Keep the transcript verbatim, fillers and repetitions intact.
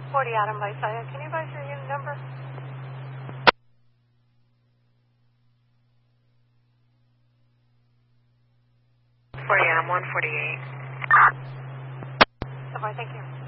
forty Adam by Saya. Can you advise your unit number? forty Adam, one forty-eight. Goodbye, thank you.